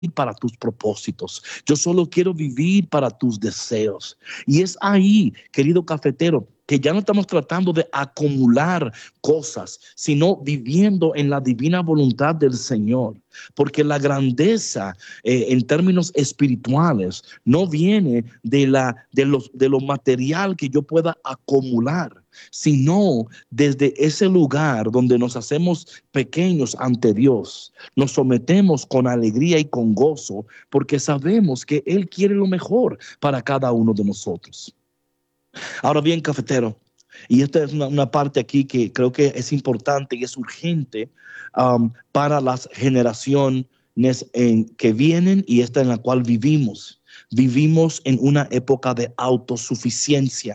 para tus propósitos. Yo solo quiero vivir para tus deseos. Y es ahí, querido cafetero, que ya no estamos tratando de acumular cosas, sino viviendo en la divina voluntad del Señor. Porque la grandeza en términos espirituales no viene de lo material que yo pueda acumular, sino desde ese lugar donde nos hacemos pequeños ante Dios. Nos sometemos con alegría y con gozo porque sabemos que Él quiere lo mejor para cada uno de nosotros. Ahora bien, cafetero, y esta es una parte aquí que creo que es importante y es urgente para las generaciones que vienen y esta en la cual vivimos. Vivimos en una época de autosuficiencia.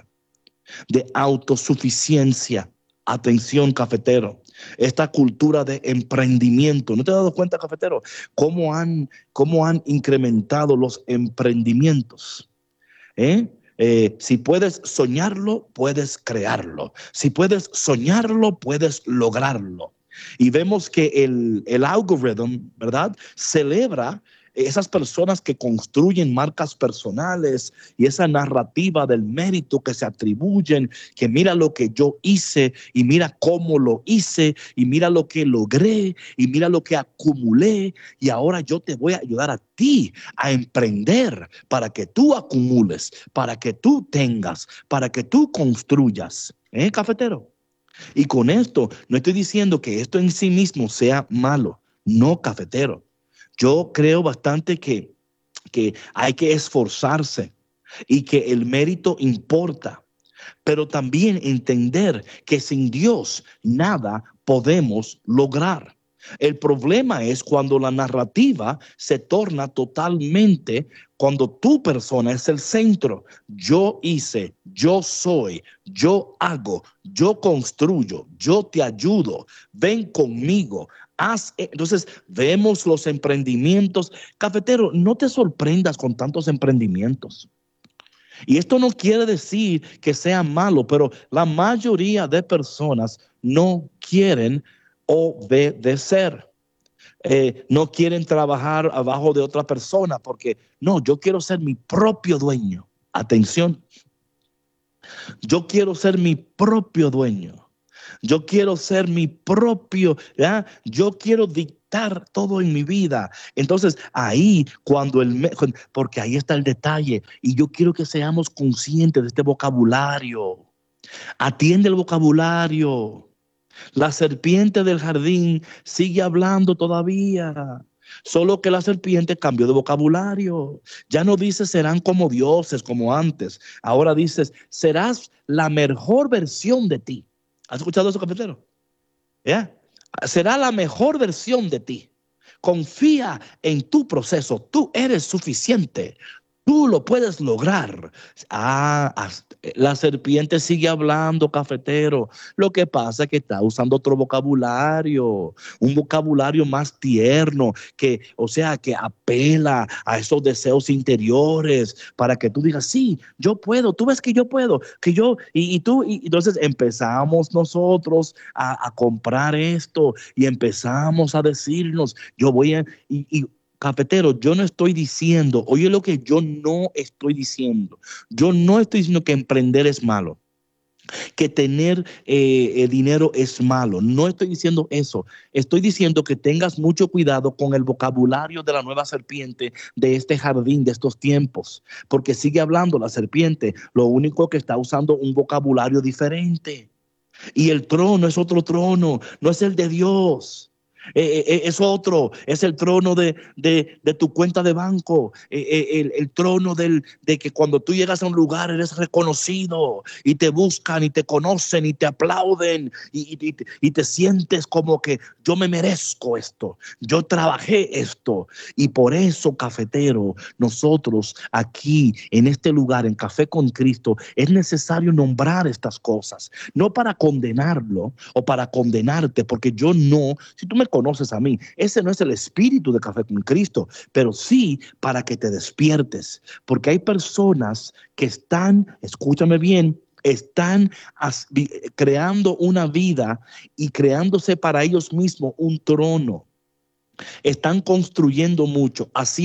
Atención, cafetero. Esta cultura de emprendimiento. ¿No te has dado cuenta, cafetero, cómo han incrementado los emprendimientos? Si puedes soñarlo, puedes crearlo. Si puedes soñarlo, puedes lograrlo. Y vemos que el algoritmo, ¿verdad?, celebra esas personas que construyen marcas personales y esa narrativa del mérito que se atribuyen, que mira lo que yo hice y mira cómo lo hice y mira lo que logré y mira lo que acumulé y ahora yo te voy a ayudar a ti a emprender para que tú acumules, para que tú tengas, para que tú construyas. Cafetero? Y con esto no estoy diciendo que esto en sí mismo sea malo. No, cafetero. Yo creo bastante que hay que esforzarse y que el mérito importa, pero también entender que sin Dios nada podemos lograr. El problema es cuando la narrativa se torna totalmente, cuando tu persona es el centro. Yo hice, yo soy, yo hago, yo construyo, yo te ayudo, ven conmigo. Entonces vemos los emprendimientos. Cafetero, no te sorprendas con tantos emprendimientos. Y esto no quiere decir que sea malo, pero la mayoría de personas no quieren obedecer. No quieren trabajar abajo de otra persona porque no, yo quiero ser mi propio dueño. Atención, yo quiero ser mi propio dueño. Yo quiero ser mi propio, ¿ya? Yo quiero dictar todo en mi vida. Entonces ahí porque ahí está el detalle y yo quiero que seamos conscientes de este vocabulario. Atiende el vocabulario. La serpiente del jardín sigue hablando todavía. Solo que la serpiente cambió de vocabulario. Ya no dice serán como dioses como antes. Ahora dices serás la mejor versión de ti. ¿Has escuchado eso, cafetero? ¿Ya? Será la mejor versión de ti. Confía en tu proceso. Tú eres suficiente. Tú lo puedes lograr. La serpiente sigue hablando, cafetero. Lo que pasa es que está usando otro vocabulario, un vocabulario más tierno, o sea, que apela a esos deseos interiores para que tú digas, sí, yo puedo. Tú ves que yo puedo, y tú. Y entonces empezamos nosotros a comprar esto y empezamos a decirnos, yo voy a. Cafetero, yo no estoy diciendo, oye lo que yo no estoy diciendo. Yo no estoy diciendo que emprender es malo, que tener dinero es malo. No estoy diciendo eso. Estoy diciendo que tengas mucho cuidado con el vocabulario de la nueva serpiente de este jardín, de estos tiempos, porque sigue hablando la serpiente. Lo único que está usando un vocabulario diferente. Y el trono es otro trono, no es el de Dios. Es otro, es el trono de tu cuenta de banco, el trono de que cuando tú llegas a un lugar eres reconocido y te buscan y te conocen y te aplauden y te sientes como que yo me merezco esto, yo trabajé esto. Y por eso, cafetero, nosotros aquí en este lugar, en Café con Cristo, es necesario nombrar estas cosas, no para condenarlo o para condenarte, porque yo no, si tú me conoces a mí, ese no es el espíritu de Café con Cristo, pero sí para que te despiertes, porque hay personas que están, escúchame bien, están creando una vida y creándose para ellos mismos un trono. Están construyendo mucho, así